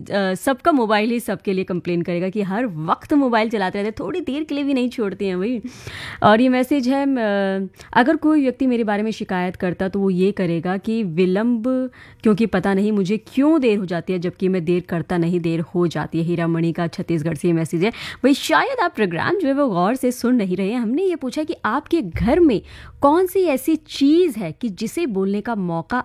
सबका मोबाइल ही सबके लिए कंप्लेन करेगा कि हर वक्त मोबाइल चलाते रहते हैं, थोड़ी देर के लिए भी नहीं छोड़ते हैं भाई। और ये मैसेज है, अगर कोई व्यक्ति मेरे बारे में शिकायत करता तो वो ये करेगा कि विलंब, क्योंकि पता नहीं मुझे क्यों देर हो जाती है, जबकि मैं देर करता नहीं, देर हो जाती है। हीरा मणि का छत्तीसगढ़ से ये मैसेज है। भाई शायद आप प्रोग्राम जो है वो गौर से सुन नहीं रहे हैं। हमने ये पूछा कि आपके घर में कौन सी ऐसी चीज़ है कि जिसे बोलने का मौका